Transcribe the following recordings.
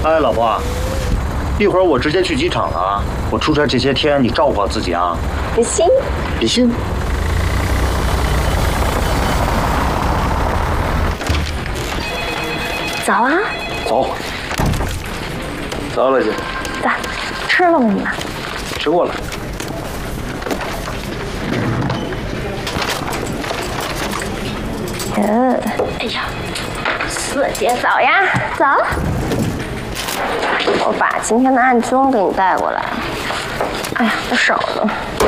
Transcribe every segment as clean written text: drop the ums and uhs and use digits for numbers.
哎，老婆，一会儿我直接去机场了啊！我出差这些天，你照顾好自己啊！ 比心， 比心。 早啊！ 走。走了，姐。 走，吃了吗你们？ 吃过了。 哎呀，四姐早呀，早。我把今天的案牉给你带过来。哎呀，这少了。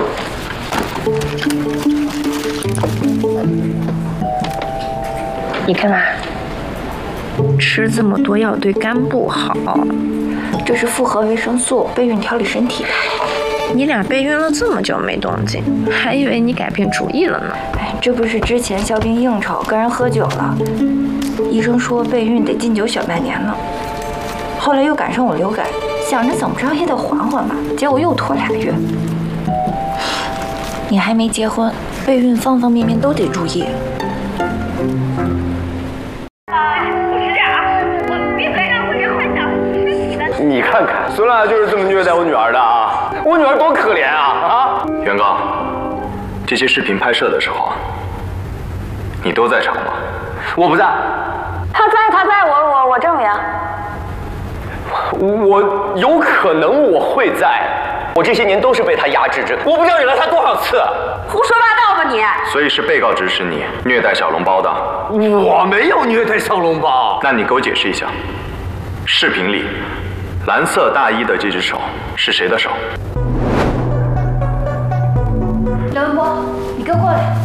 你干嘛？吃这么多药对肝不好。这是复合维生素，备孕调理身体的。你俩备孕了这么久没动静，还以为你改变主意了呢。哎，这不是之前肖冰应酬跟人喝酒了，医生说备孕得禁酒小半年了。后来又赶上我流感，想着怎么着也得缓缓吧，结果又拖2月。你还没结婚，备孕方方面面都得注意。 你看看，孙辣就是这么虐待我女儿的啊！我女儿多可怜啊！ 元刚，这些视频拍摄的时候，你都在场吗？ 我不在。 他在，我证明。 我有可能我会在，我这些年都是被他压制着，我不知道忍了他多少次。 胡说八道吧你！ 所以是被告指使你虐待小笼包的。 我没有虐待小笼包。 那你给我解释一下，视频里蓝色大衣的这只手是谁的手？ 刘文波，你给我过来。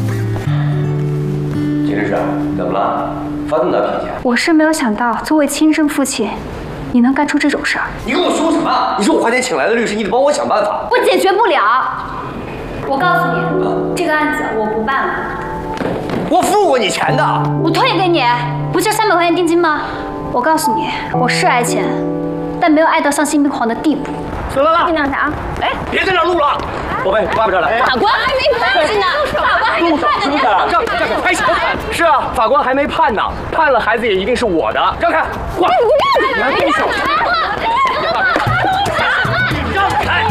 秦律师，怎么了？发这么大脾气？ 我是没有想到，作为亲生父亲，你能干出这种事儿。 你跟我说什么？你说我花钱请来的律师，你得帮我想办法。 我解决不了。我告诉你，这个案子我不办了。 我付过你钱的。 我退给你，不就300块钱定金吗？我告诉你，我是爱钱，但没有爱到丧心病狂的地步。 孙辣辣， 尽量啥？ 哎，别在这录了，宝贝，爸爸这儿来。 法官还没判呢，法官还没判呢， 让开拍什么判？是啊，法官还没判呢，判了孩子也一定是我的。让开，挂。 你干什么？ 让开！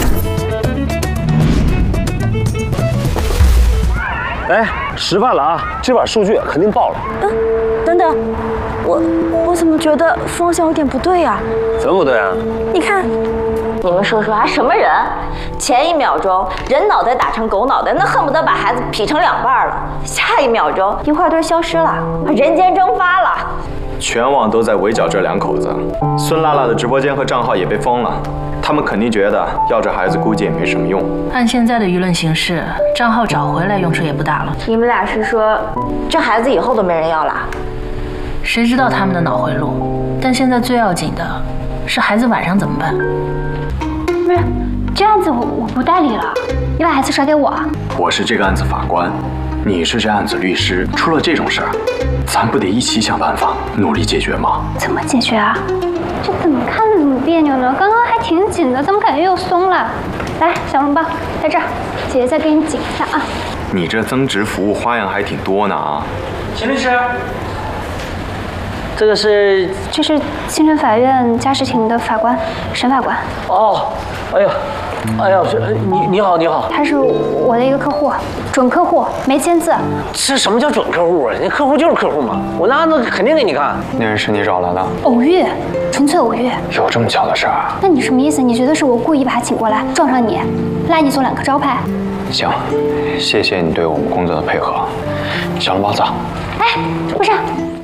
哎，吃饭了啊！这把数据肯定爆了。 等等，我怎么觉得方向有点不对呀？ 怎么不对啊？ 你看，你们说还什么人？前一秒钟人脑袋打成狗脑袋，那恨不得把孩子劈成2半了；下一秒钟一块堆消失了，人间蒸发了。 全网都在围剿这2口子，孙辣辣的直播间和账号也被封了。他们肯定觉得要这孩子估计也没什么用。 按现在的舆论形势，账号找回来用处也不大了。 你们俩是说这孩子以后都没人要了？ 谁知道他们的脑回路？但现在最要紧的是孩子晚上怎么办？ 不是，这案子我不代理了，你把孩子甩给我。 我是这个案子法官，你是这案子律师，出了这种事儿，咱不得一起想办法，努力解决吗？ 怎么解决啊？这怎么看着怎么别扭呢？刚刚还挺紧的，怎么感觉又松了？来，小笼包在这儿，姐姐再给你紧一下啊。 你这增值服务花样还挺多呢啊！ 秦律师，这是清城法院家事庭的法官，沈法官。 哦，哎呀，你好，你好。 他是我的一个客户，准客户，没签字。 这什么叫准客户啊？那客户就是客户嘛，我那案子肯定给你看。 那人是你找来的？ 偶遇，纯粹偶遇。 有这么巧的事儿？ 那你什么意思？你觉得是我故意把他请过来，撞上你，拉你做2个招牌？ 行，谢谢你对我们工作的配合。小笼包走。 哎，不是，